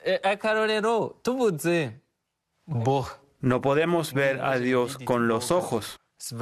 No podemos ver a Dios con los ojos,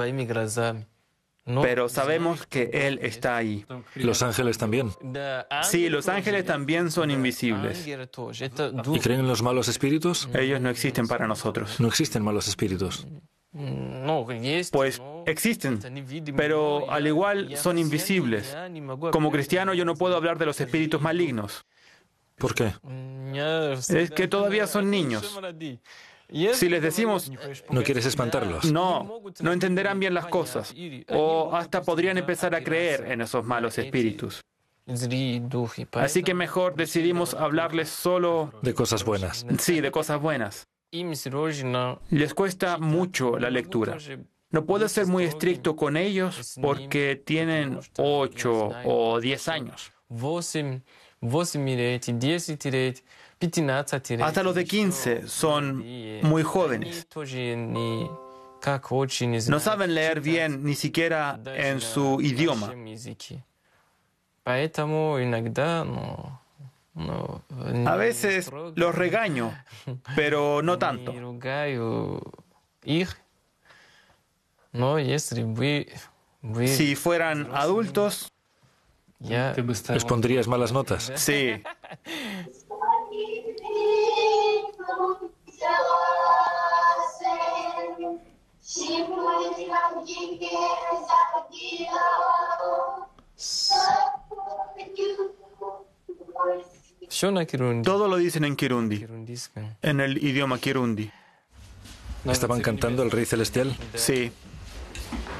pero sabemos que Él está ahí. Los ángeles también. Sí, los ángeles también son invisibles. ¿Y creen en los malos espíritus? Ellos no existen para nosotros. No existen malos espíritus. Pues existen, pero al igual son invisibles. Como cristiano yo no puedo hablar de los espíritus malignos. ¿Por qué? Es que todavía son niños. Si les decimos, ¿No quieres espantarlos? no entenderán bien las cosas, o hasta podrían empezar a creer en esos malos espíritus. Así que mejor decidimos hablarles solo, De cosas buenas. sí, de cosas buenas. Les cuesta mucho la lectura. No puedo ser muy estricto con ellos porque tienen 8 o 10 años. Hasta los de 15 son muy jóvenes. No saben leer bien ni siquiera en su idioma. A veces los regaño, pero no tanto. Si fueran adultos, ¿Les pondrías malas notas? sí. Todo lo dicen en Kirundi, en el idioma Kirundi. ¿Estaban cantando el Rey Celestial? Sí.